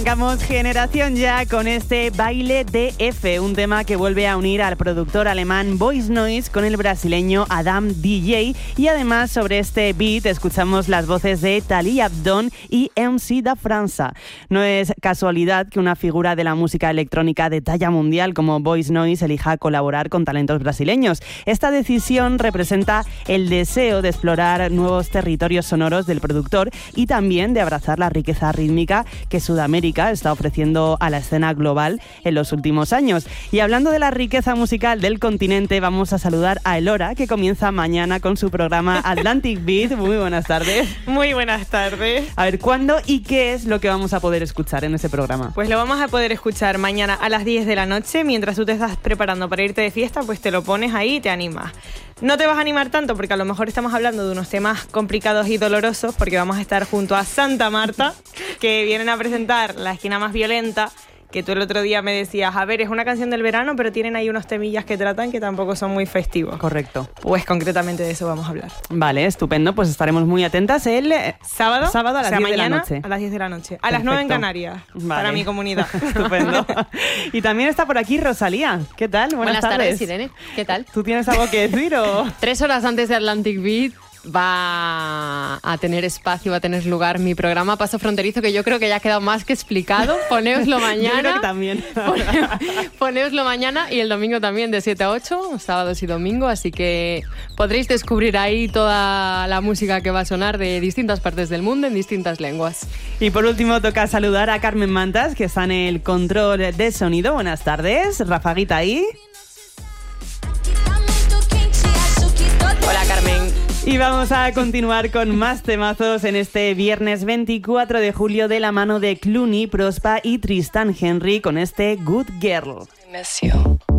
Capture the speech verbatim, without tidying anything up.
Arrancamos Generación Ya con este Baile D F, un tema que vuelve a unir al productor alemán Voice Noise con el brasileño Adam D J, y además sobre este beat escuchamos las voces de Thalia Abdon y M C da França. No es casualidad que una figura de la música electrónica de talla mundial como Voice Noise elija colaborar con talentos brasileños. Esta decisión representa el deseo de explorar nuevos territorios sonoros del productor y también de abrazar la riqueza rítmica que Sudamérica está ofreciendo a la escena global en los últimos años. Y hablando de la riqueza musical del continente, vamos a saludar a Elora, que comienza mañana con su programa Atlantic Beat. Muy buenas tardes. Muy buenas tardes. A ver, ¿cuándo y qué es lo que vamos a poder escuchar en ese programa? Pues lo vamos a poder escuchar mañana a las diez de la noche. Mientras tú te estás preparando para irte de fiesta, pues te lo pones ahí y te animas. No te vas a animar tanto porque a lo mejor estamos hablando de unos temas complicados y dolorosos, porque vamos a estar junto a Santa Marta, que vienen a presentar La Esquina Más Violenta, que tú el otro día me decías, a ver, es una canción del verano, pero tienen ahí unos temillas que tratan que tampoco son muy festivos. Correcto. Pues concretamente de eso vamos a hablar. Vale, estupendo, pues estaremos muy atentas el sábado, sábado a las o sea, diez mañana, de la noche. A las diez de la noche. A Perfecto. Las nueve en Canarias, vale. Para mi comunidad. Estupendo. Y también está por aquí Rosalía. ¿Qué tal? Buenas, Buenas tardes. tardes, Irene. ¿Qué tal? ¿Tú tienes algo que decir o...? Tres horas antes de Atlantic Beat va a tener espacio, va a tener lugar mi programa Paso Fronterizo, que yo creo que ya ha quedado más que explicado. Poneoslo mañana. Yo creo que también. Pone, poneoslo mañana y el domingo también de siete a ocho, sábados y domingo, así que podréis descubrir ahí toda la música que va a sonar de distintas partes del mundo en distintas lenguas. Y por último toca saludar a Carmen Mantas, que está en el control de sonido. Buenas tardes. Rafaguita ahí. Hola, Carmen. Y vamos a continuar con más temazos en este viernes veinticuatro de julio de la mano de Clooney, Prospa y Tristan Henry con este Good Girl. Miss you.